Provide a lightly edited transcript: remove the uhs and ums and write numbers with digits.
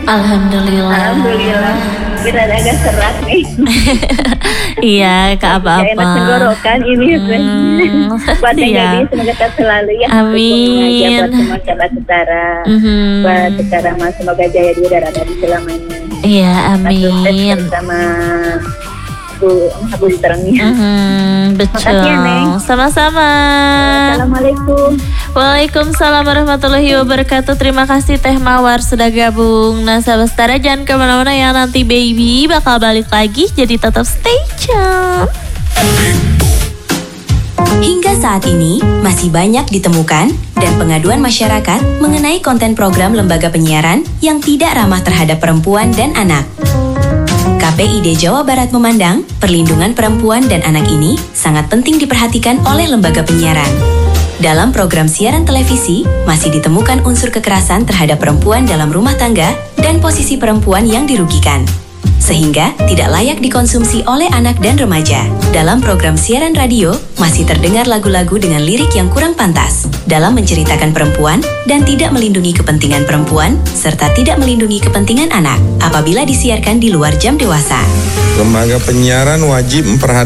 Alhamdulillah. Kita agak serak nih. Iya, Kak apa-apa. Enak tenggorokan ini. Buat yang jadi semoga sehat selalu ya. Amin. Buat semua sahabat Utara. Buat Utara mas semoga jaya di udara dari selamanya. Iya, amin. Sama Bu Terangnya. Betul. Makasih ya, Neng. Sama-sama. Assalamualaikum. Waalaikumsalam warahmatullahi wabarakatuh. Terima kasih Teh Mawar sudah gabung. Nah sahabat Setara jangan kemana-mana ya, nanti baby bakal balik lagi. Jadi tetap stay tune. Hingga saat ini masih banyak ditemukan dan pengaduan masyarakat mengenai konten program lembaga penyiaran yang tidak ramah terhadap perempuan dan anak. KPID Jawa Barat memandang perlindungan perempuan dan anak ini sangat penting diperhatikan oleh lembaga penyiaran. Dalam program siaran televisi, masih ditemukan unsur kekerasan terhadap perempuan dalam rumah tangga dan posisi perempuan yang dirugikan, sehingga tidak layak dikonsumsi oleh anak dan remaja. Dalam program siaran radio, masih terdengar lagu-lagu dengan lirik yang kurang pantas dalam menceritakan perempuan dan tidak melindungi kepentingan perempuan, serta tidak melindungi kepentingan anak apabila disiarkan di luar jam dewasa. Lembaga penyiaran wajib memperhatikan